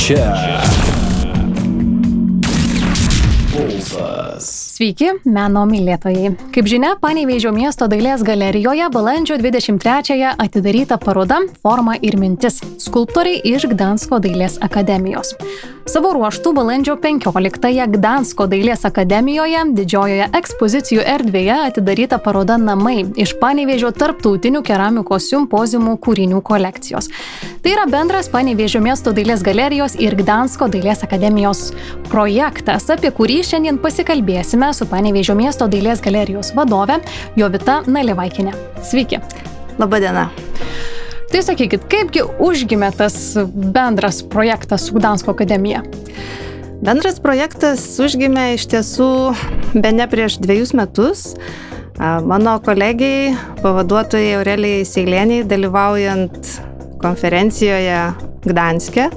Čia Pulsas. Sveiki, meno mylėtojai. Kaip žinia, Panevėžio miesto dailės galerijoje balandžio 23-ąją atidaryta paroda Forma ir mintis – skulptoriai iš Gdansko dailės akademijos. Savo ruožtų balandžio 15-ąją Gdansko dailės akademijoje didžiojoje ekspozicijų erdvėje atidaryta paroda Namai iš Panevėžio tarptautinių keramikos simpoziumų kūrinių kolekcijos. Tai yra bendras Panevėžio miesto dailės galerijos ir Gdansko dailės akademijos projektas, apie kurį šiandien pasikalbėsime su Panevėžio miesto dailės galerijos vadove Jovita Nalivaikienė. Sveiki. Labadiena. Tai sakykit, kaipgi užgimė tas bendras projektas su Gdansko akademija? Bendras projektas užgimė iš tiesų bene prieš 2 metus. Mano kolegijai, pavaduotojai Aurelijai Seilieniai, dalyvaujant konferencijoje Gdanske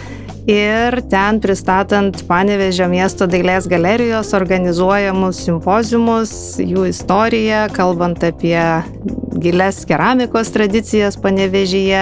ir ten pristatant Panevėžio miesto dailės galerijos organizuojamus simpoziumus, jų istoriją, kalbant apie gilias keramikos tradicijas Panevėžyje.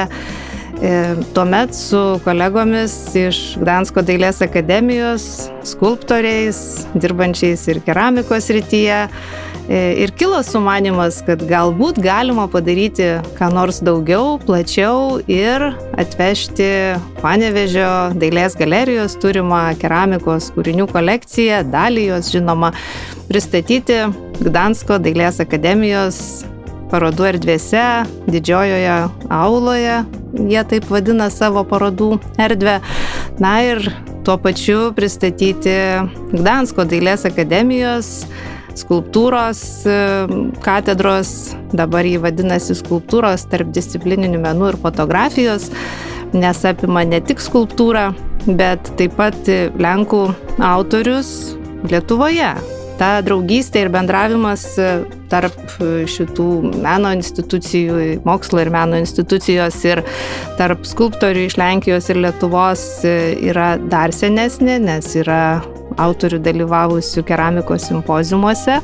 Tuomet su kolegomis iš Gdansko dailės akademijos, skulptoriais, dirbančiais ir keramikos srityje, ir kilo sumanymas, kad galbūt galima padaryti ką nors daugiau, plačiau ir atvežti Panevėžio dailės galerijos turimą keramikos kūrinių kolekciją, dalį jos žinoma, pristatyti Gdansko dailės akademijos parodų erdvėse, didžiojoje auloje, jie taip vadina savo parodų erdvę, na ir tuo pačiu pristatyti Gdansko dailės akademijos skulptūros katedros, dabar jį vadinasi skulptūros tarpdisciplininių menų ir fotografijos, nes apima ne tik skulptūrą, bet taip pat Lenkų autorius Lietuvoje. Ta draugystė ir bendravimas tarp šitų meno institucijų, mokslo ir meno institucijos ir tarp skulptorių iš Lenkijos ir Lietuvos yra dar senesnė, nes yra autorių dalyvavusių keramikos simpoziumuose,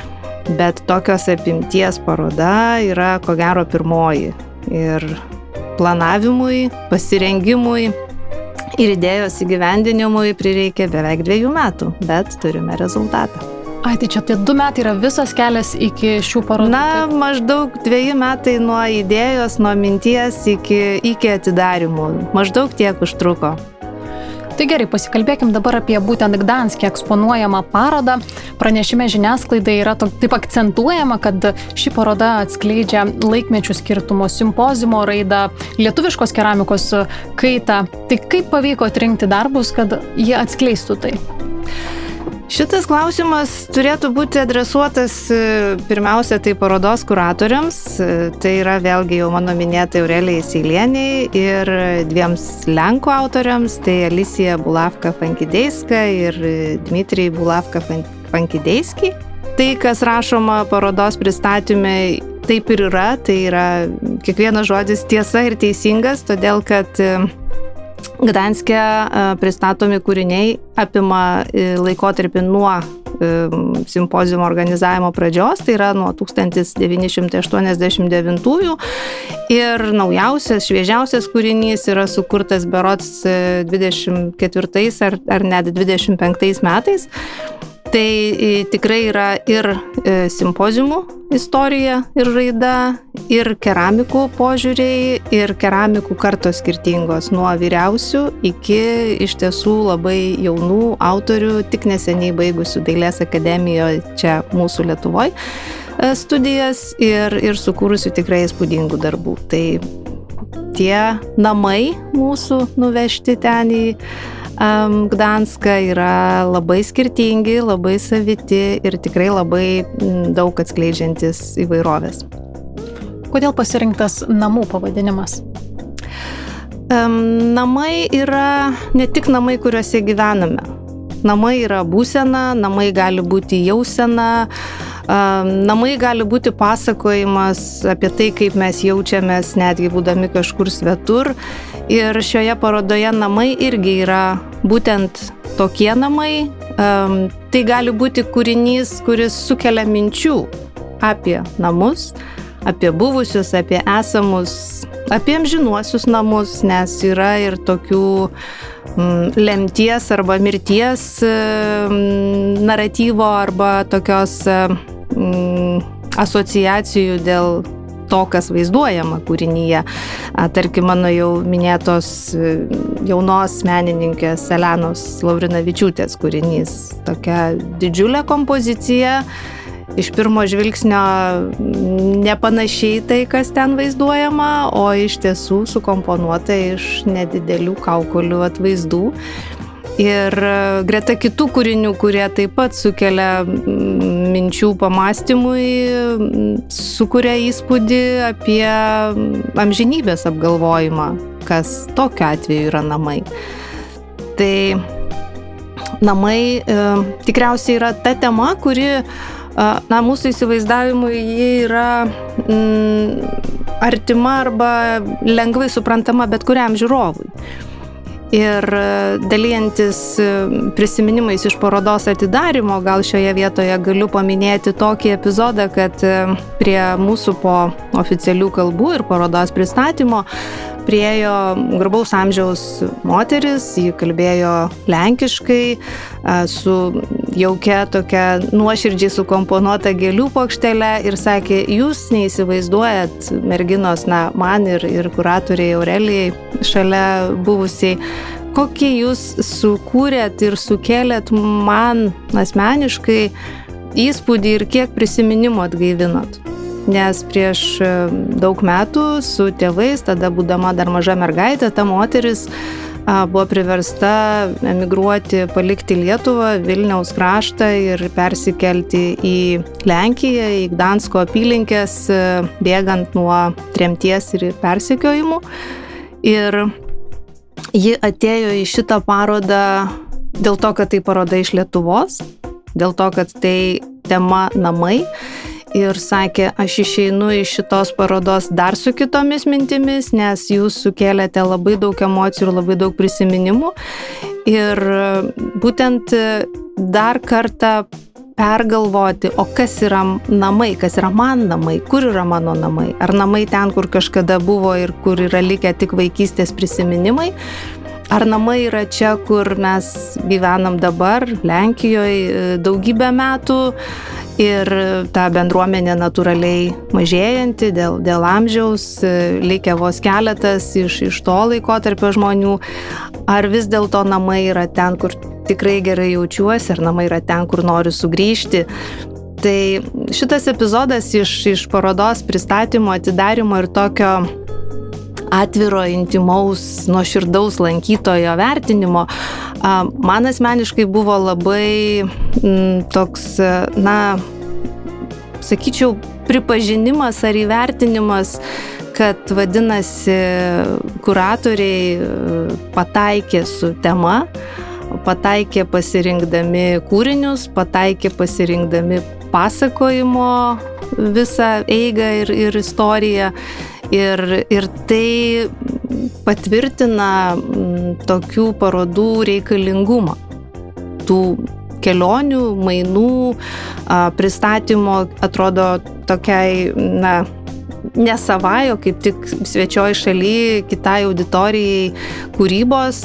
bet tokios apimties paroda yra ko gero pirmoji. Ir planavimui, pasirengimui ir idėjos įgyvendinimui prireikė beveik 2 metų, bet turime rezultatą. Ai, tai čia tie 2 metai yra visas kelias iki šių parodų? Na, maždaug 2 metai nuo idėjos, nuo minties iki atidarimų. Maždaug tiek užtruko. Tai gerai, pasikalbėkim dabar apie būtent Gdanske eksponuojamą parodą. Pranešime žiniasklaidai yra taip akcentuojama, kad ši paroda atskleidžia laikmečių skirtumo, simpoziumo raidą, lietuviškos keramikos kaitą. Tai kaip pavyko atrinkti darbus, kad jie atskleistų tai? Šitas klausimas turėtų būti adresuotas pirmiausia tai parodos kuratoriams, tai yra vėlgi jau mano minėtai Aurelijai Seilieniai ir 2 Lenkų autoriams, tai Alicija Bulavka-Fankidejska ir Dmitrijai Bulavka-Fankidejski. Tai, kas rašoma parodos pristatyme, taip ir yra, tai yra kiekvienas žodis tiesa ir teisingas, todėl kad Gdanske pristatomi kūriniai apima laikotarpį nuo simpoziumo organizavimo pradžios, tai yra nuo 1989 ir naujausias, šviežiausias kūrinys yra sukurtas berods 24 ar net 25 metais. Tai tikrai yra ir simpoziumų istorija ir raida, ir keramikų požiūriai, ir keramikų kartos skirtingos, nuo vyriausių iki iš tiesų labai jaunų autorių, tik neseniai baigusių dailės akademijoje čia mūsų Lietuvoje studijas ir sukūrusių tikrai įspūdingų darbų. Tai tie namai mūsų nuvežti ten į Gdanską yra labai skirtingi, labai saviti ir tikrai labai daug atskleidžiantis įvairovės. Kodėl pasirinktas namų pavadinimas? Namai yra ne tik namai, kuriuose gyvename. Namai yra būsena, namai gali būti jausena, namai gali būti pasakojimas apie tai, kaip mes jaučiamės netgi būdami kažkur svetur. Ir šioje parodoje namai irgi yra būtent tokie namai. Tai gali būti kūrinys, kuris sukelia minčių apie namus, apie buvusius, apie esamus apie amžinuosius namus, nes yra ir tokių lemties arba mirties naratyvo arba tokios asociacijų dėl to, kas vaizduojama kūrinyje. Tarkim, mano jau minėtos jaunos menininkės Elenos Laurinavičiūtės kūrinys. Tokia didžiulė kompozicija, iš pirmo žvilgsnio nepanašiai tai, kas ten vaizduojama, o iš tiesų sukomponuota iš nedidelių kaukolių atvaizdų. Ir greta kitų kūrinių, kurie taip pat sukelia minčių pamastymui, sukuria įspūdį apie amžinybės apgalvojimą, kas tokiu atveju yra namai. Tai namai tikriausiai yra ta tema, kuri mūsų įsivaizdavimui ji yra artima arba lengvai suprantama bet kuriam žiūrovui. Ir dalyjantis prisiminimais iš parodos atidarymo, gal šioje vietoje galiu paminėti tokį epizodą, kad prie mūsų po oficialių kalbų ir parodos pristatymo priėjo garbaus amžiaus moteris, ji kalbėjo lenkiškai, su jaukia tokia nuoširdžiai sukomponuota gėlių puokštele ir sakė, jūs neįsivaizduojat merginos, man ir kuratoriai Aurelijai šalia buvusiai, kokį jūs sukūrėt ir sukėlėt man asmeniškai įspūdį ir kiek prisiminimų atgaivinot. Nes prieš daug metų su tėvais, tada būdama dar maža mergaitė, ta moteris buvo priversta emigruoti, palikti Lietuvą, Vilniaus kraštą ir persikelti į Lenkiją, į Gdansko apylinkės, bėgant nuo tremties ir persekiojimų. Ir ji atėjo į šitą parodą dėl to, kad tai paroda iš Lietuvos, dėl to, kad tai tema namai. Ir sakė, aš išeinu iš šitos parodos dar su kitomis mintimis, nes jūs sukėlėte labai daug emocijų ir labai daug prisiminimų. Ir būtent dar kartą pergalvoti, o kas yra namai, kas yra man namai, kur yra mano namai. Ar namai ten, kur kažkada buvo ir kur yra likę tik vaikystės prisiminimai. Ar namai yra čia, kur mes gyvenam dabar, Lenkijoje, daugybę metų. Ir ta bendruomenė natūraliai mažėjanti dėl amžiaus, likę vos keletas iš to laikotarpio žmonių. Ar vis dėlto namai yra ten, kur tikrai gerai jaučiuosi, ar namai yra ten, kur noriu sugrįžti. Tai šitas epizodas iš parodos pristatymo, atidarymo ir tokio atviro, intimaus, nuoširdaus lankytojo vertinimo, man asmeniškai buvo labai toks, sakyčiau, pripažinimas ar įvertinimas, kad vadinasi, kuratoriai pataikė su tema, pataikė pasirinkdami kūrinius, pataikė pasirinkdami pasakojimo visą eigą ir istoriją. Ir tai patvirtina tokių parodų reikalingumą. Tų kelionių, mainų, pristatymo atrodo tokiai, ne savai, o kaip tik svečioj šaly, kitai auditorijai kūrybos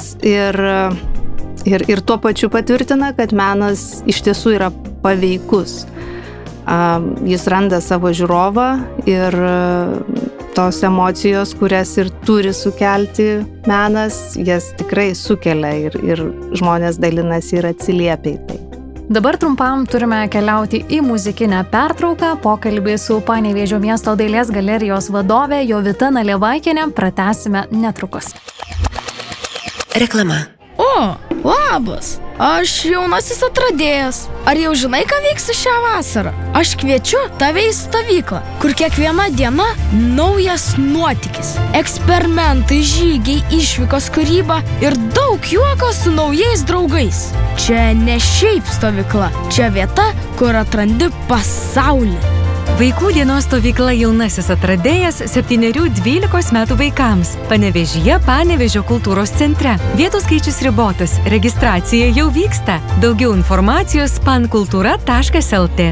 ir tuo pačiu patvirtina, kad menas iš tiesų yra paveikus. Jis randa savo žiūrovą ir tos emocijos, kurias ir turi sukelti menas, jas tikrai sukelia ir žmonės dalinasi ir atsiliepia į tai. Dabar trumpam turime keliauti į muzikinę pertrauką. Pokalbį su Panevėžio miesto dailės galerijos vadove Jovita Nalevaikienė pratęsime netrukus. Reklama. O, labas! Aš jaunasis atradėjas. Ar jau žinai, ką veiksi šią vasarą? Aš kviečiu tave į stovyklą, kur kiekviena diena naujas nuotykis. Eksperimentai, žygiai, išvykos, kūryba ir daug juoko su naujais draugais. Čia ne šiaip stovykla, čia vieta, kur atrandi pasaulį. Vaikų dienos stovykla Jaunasis atradėjas 7-12 metų vaikams. Panevėžyje Panevėžio kultūros centre. Vietų skaičius ribotas, registracija jau vyksta. Daugiau informacijos pankultūra.lt.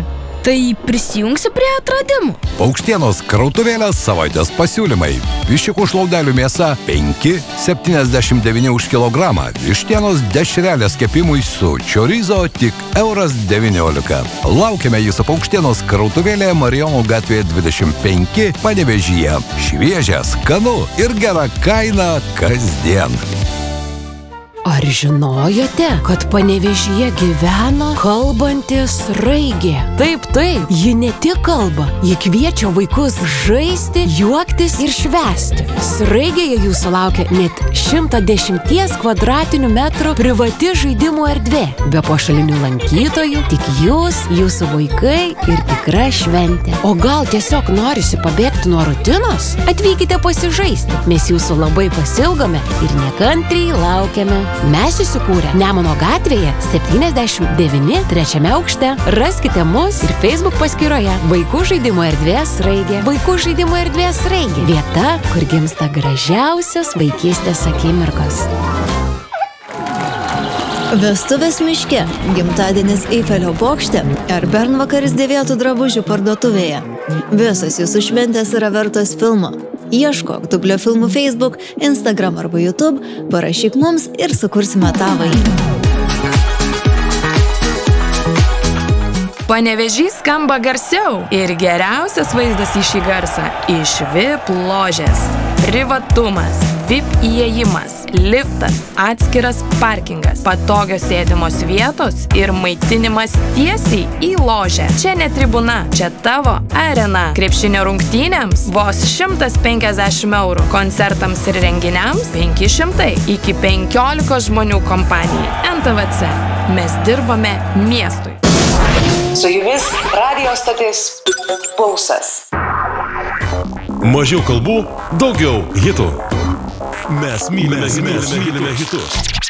Tai prisijungsi prie atradimų. Paukštienos krautuvėlės savaitės pasiūlymai. Viščiukų šlaudelių mėsa 5,79 už kilogramą. Vištienos dešrelės kepimui su čiorizo tik €19. Laukiame jūsų Paukštienos krautuvėlė Marijonų gatvėje 25 Panevėžyje. Šviežia, skanu ir gera kaina kasdien. Ar žinojote, kad Panevėžyje gyvena kalbanti sraigė? Taip, ji ne tik kalba, ji kviečia vaikus žaisti, juoktis ir švęsti. Sraigėje jūsų laukia net 110 kvadratinių metrų privati žaidimų erdvė. Be pašalinių lankytojų, tik jūs, jūsų vaikai ir tikra šventė. O gal tiesiog norisi pabėgti nuo rutinos? Atvykite pasižaisti, mes jūsų labai pasilgome ir nekantriai laukiame. Mes įsikūrę Nemuno gatvėje 79 trečiame aukšte. Raskite mus ir Facebook paskyroje Vaikų žaidimų erdvės sraigė. Vaikų žaidimų erdvės sraigė. Vieta, kur gimsta gražiausios vaikystės akimirkos. Vestuvės miške, gimtadienis Eifelio bokšte ar bernvakaris dėvėtų drabužių parduotuvėje. Visos jūsų šventės yra vertos filmo. Ieškok Dublio filmų Facebook, Instagram arba YouTube, parašyk mums ir sukursime tavąjį. Panevėžys skamba garsiau ir geriausias vaizdas į šį garsą iš VIP ložės. Privatumas, VIP įėjimas, liftas, atskiras parkingas, patogios sėdimos vietos ir maitinimas tiesiai į ložę. Čia ne tribuna, čia tavo arena. Krepšinio rungtynėms vos 150 €, koncertams ir renginiams 500, iki 15 žmonių kompanijai. NTVC. Mes dirbame miestui. Su jumis radijo stotis Pulsas. Mažiau kalbų, daugiau hitų. Mes mylime hitus.